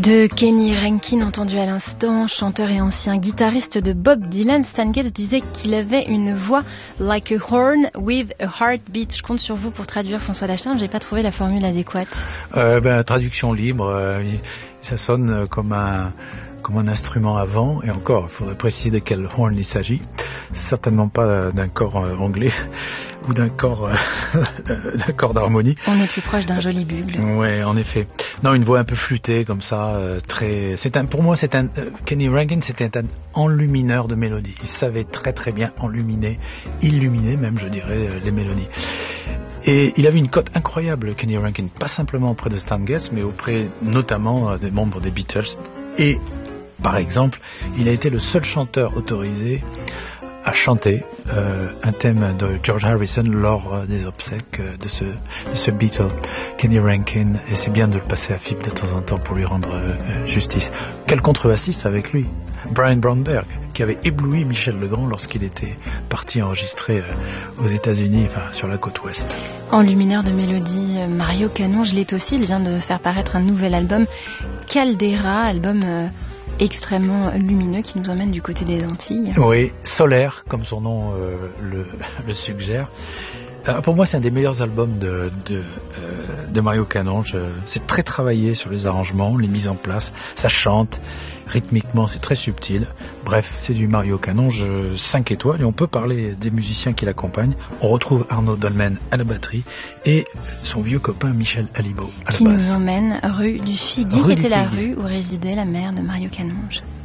De Kenny Rankin, entendu à l'instant, chanteur et ancien guitariste de Bob Dylan, Stan Getz disait qu'il avait une voix like a horn with a heartbeat. Je compte sur vous pour traduire, François Lacharme, j'ai pas trouvé la formule adéquate. Traduction libre, ça sonne comme un instrument à vent, et encore, il faudrait préciser de quel horn il s'agit. Certainement pas d'un corps anglais ou d'un corps d'harmonie. On est plus proche d'un joli bugle. Ouais, en effet. Non, une voix un peu flûtée comme ça, pour moi, Kenny Rankin, c'était un enlumineur de mélodies. Il savait très très bien illuminer même, je dirais, les mélodies. Et il avait une cote incroyable, Kenny Rankin, pas simplement auprès de Stan Getz, mais auprès notamment des membres des Beatles. Et par exemple, il a été le seul chanteur autorisé à chanter un thème de George Harrison lors des obsèques de ce Beatle, Kenny Rankin, et c'est bien de le passer à FIP de temps en temps pour lui rendre justice. Quel contrebassiste avec lui, Brian Bromberg, qui avait ébloui Michel Legrand lorsqu'il était parti enregistrer aux États-Unis, sur la côte ouest. Enlumineur de mélodie, Mario Canonge l'est aussi. Il vient de faire paraître un nouvel album, Caldera, album extrêmement lumineux qui nous emmène du côté des Antilles. Oui, solaire, comme son nom le suggère. Pour moi, c'est un des meilleurs albums de Mario Canonge. C'est très travaillé sur les arrangements, les mises en place. Ça chante, rythmiquement, c'est très subtil. Bref, c'est du Mario Canonge 5 étoiles. Et on peut parler des musiciens qui l'accompagnent. On retrouve Arnaud Dolmen à la batterie et son vieux copain Michel Alibo à la basse. Qui nous emmène rue du Figuier, qui était la rue où résidait la mère de Mario Canonge.